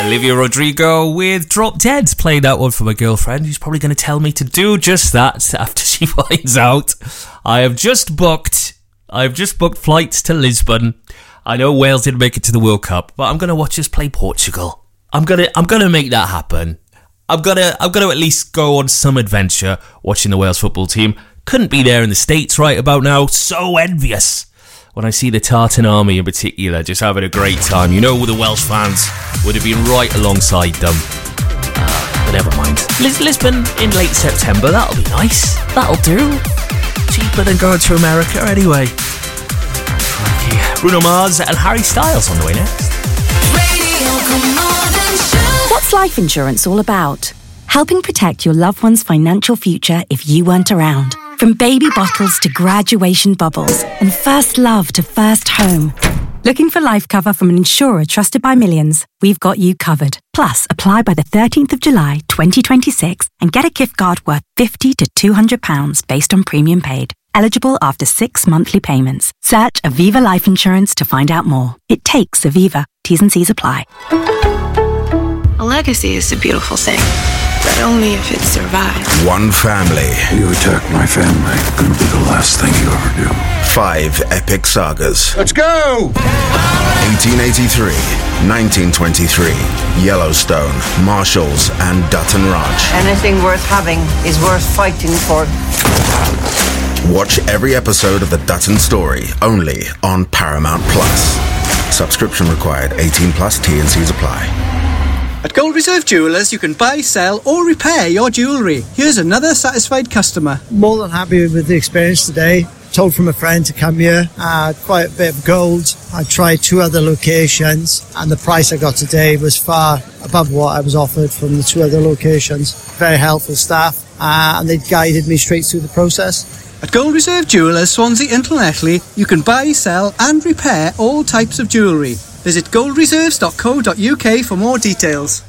Olivia Rodrigo with Drop Dead, playing that one for my girlfriend, who's probably going to tell me to do just that after she finds out I have just booked flights to Lisbon. I know Wales didn't make it to the World Cup, but I'm going to watch us play Portugal. I'm gonna make that happen. I'm gonna at least go on some adventure watching the Wales football team. Couldn't be there in the States right about now. So envious when I see the Tartan Army in particular just having a great time. You know, the Welsh fans would have been right alongside them. But never mind. Lisbon in late September, that'll be nice. That'll do. Cheaper than going to America anyway. Crikey. Bruno Mars and Harry Styles on the way next. What's life insurance all about? Helping protect your loved one's financial future if you weren't around. From baby bottles to graduation bubbles and first love to first home. Looking for life cover from an insurer trusted by millions? We've got you covered. Plus, apply by the 13th of July 2026 and get a gift card worth £50 to £200 based on premium paid. Eligible after 6 monthly payments. Search Aviva Life Insurance to find out more. It takes Aviva. T's and C's apply. A legacy is a beautiful thing, but only if it survives. One family. You attack my family, gonna be the last thing you ever do. 5 epic sagas. Let's go! 1883, 1923, Yellowstone, Marshalls, and Dutton Ranch. Anything worth having is worth fighting for. Watch every episode of The Dutton Story, only on Paramount Plus. Subscription required, 18 plus, T&Cs apply. At Gold Reserve Jewellers, you can buy, sell or repair your jewellery. Here's another satisfied customer. More than happy with the experience today. Told from a friend to come here. Quite a bit of gold. I tried 2 other locations and the price I got today was far above what I was offered from the 2 other locations. Very helpful staff and they guided me straight through the process. At Gold Reserve Jewellers, Swansea and Llanelli, you can buy, sell and repair all types of jewellery. Visit goldreserves.co.uk for more details.